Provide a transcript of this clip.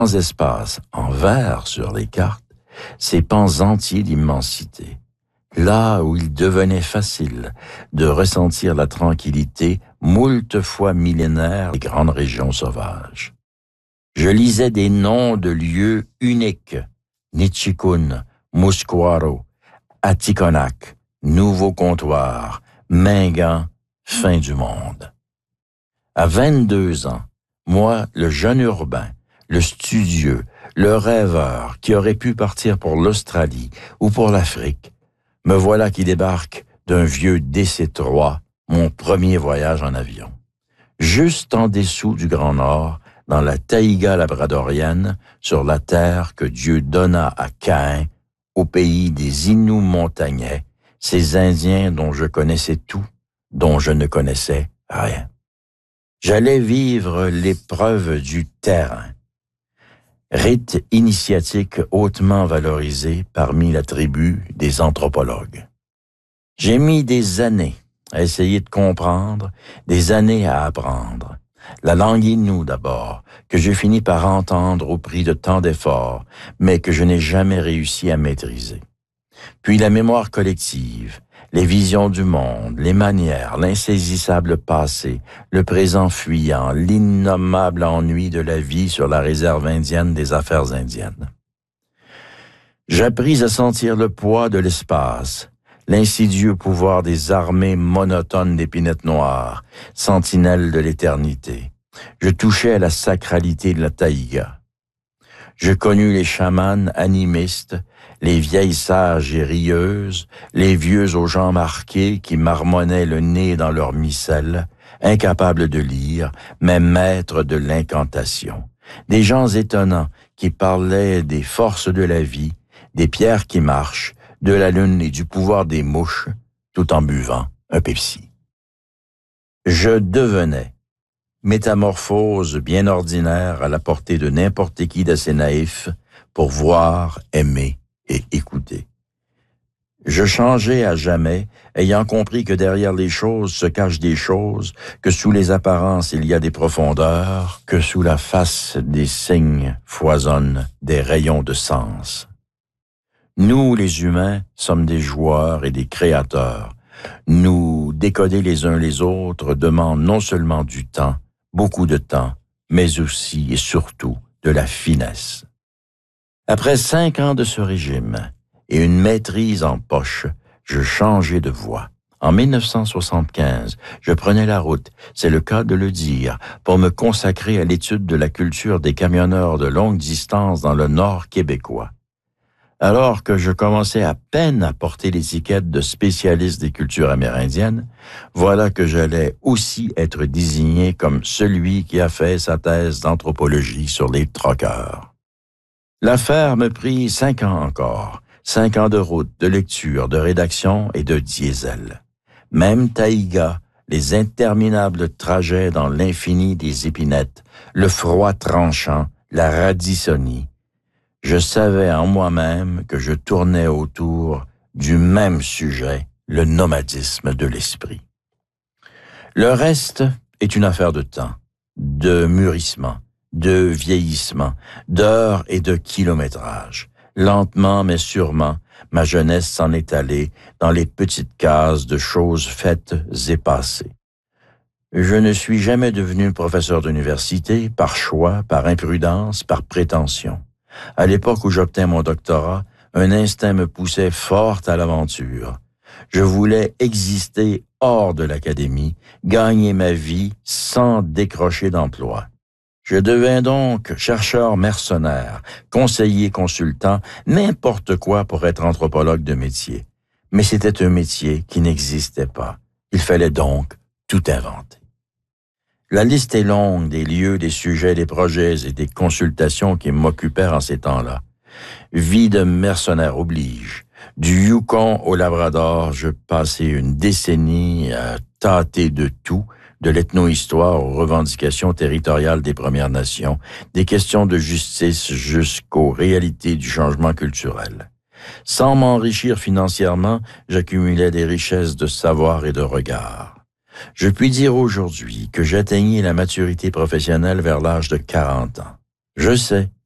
espaces en vert sur les cartes, ces pans entiers d'immensité, là où il devenait facile de ressentir la tranquillité moult fois millénaire des grandes régions sauvages. Je lisais des noms de lieux uniques, Nitchikun, Musquaro, Aticonac, Nouveau Comptoir, Mingan, fin du monde. À 22 ans, moi, le jeune urbain, le studieux, le rêveur qui aurait pu partir pour l'Australie ou pour l'Afrique, me voilà qui débarque d'un vieux DC-3, mon premier voyage en avion. Juste en dessous du Grand Nord, dans la taïga labradorienne, sur la terre que Dieu donna à Caïn, au pays des Inuits montagnais, ces Indiens dont je connaissais tout, dont je ne connaissais rien. J'allais vivre l'épreuve du terrain, rite initiatique hautement valorisé parmi la tribu des anthropologues. J'ai mis des années à essayer de comprendre, des années à apprendre. La langue Innu d'abord, que j'ai fini par entendre au prix de tant d'efforts, mais que je n'ai jamais réussi à maîtriser. Puis la mémoire collective, les visions du monde, les manières, l'insaisissable passé, le présent fuyant, l'innommable ennui de la vie sur la réserve indienne des affaires indiennes. J'appris à sentir le poids de l'espace, l'insidieux pouvoir des armées monotones d'épinettes noires, sentinelles de l'éternité. Je touchais à la sacralité de la taïga. Je connus les chamans animistes, les vieilles sages et rieuses, les vieux aux gens marqués qui marmonnaient le nez dans leur micelle, incapables de lire, mais maîtres de l'incantation. Des gens étonnants qui parlaient des forces de la vie, des pierres qui marchent, de la lune et du pouvoir des mouches, tout en buvant un Pepsi. Je devenais, métamorphose bien ordinaire à la portée de n'importe qui d'assez naïf pour voir, aimer et écouter. Je changeais à jamais, ayant compris que derrière les choses se cachent des choses, que sous les apparences il y a des profondeurs, que sous la face des signes foisonnent des rayons de sens. Nous, les humains, sommes des joueurs et des créateurs. Nous décoder les uns les autres demande non seulement du temps, beaucoup de temps, mais aussi et surtout de la finesse. Après 5 ans de ce régime et une maîtrise en poche, je changeai de voie. En 1975, je prenais la route, c'est le cas de le dire, pour me consacrer à l'étude de la culture des camionneurs de longue distance dans le nord québécois. Alors que je commençais à peine à porter l'étiquette de spécialiste des cultures amérindiennes, voilà que j'allais aussi être désigné comme celui qui a fait sa thèse d'anthropologie sur les troqueurs. L'affaire me prit 5 ans encore, 5 ans de route, de lecture, de rédaction et de diesel. Même taïga, les interminables trajets dans l'infini des épinettes, le froid tranchant, la radissonie. Je savais en moi-même que je tournais autour du même sujet, le nomadisme de l'esprit. Le reste est une affaire de temps, de mûrissement, de vieillissement, d'heures et de kilométrage. Lentement mais sûrement, ma jeunesse s'en est allée dans les petites cases de choses faites et passées. Je ne suis jamais devenu professeur d'université par choix, par imprudence, par prétention. À l'époque où j'obtins mon doctorat, un instinct me poussait fort à l'aventure. Je voulais exister hors de l'académie, gagner ma vie sans décrocher d'emploi. Je devins donc chercheur mercenaire, conseiller consultant, n'importe quoi pour être anthropologue de métier. Mais c'était un métier qui n'existait pas. Il fallait donc tout inventer. La liste est longue des lieux, des sujets, des projets et des consultations qui m'occupèrent en ces temps-là. Vie de mercenaire oblige. Du Yukon au Labrador, je passai une décennie à tâter de tout, de l'ethno-histoire aux revendications territoriales des Premières Nations, des questions de justice jusqu'aux réalités du changement culturel. Sans m'enrichir financièrement, j'accumulais des richesses de savoir et de regard. Je puis dire aujourd'hui que j'atteignis la maturité professionnelle vers l'âge de 40 ans. Je sais,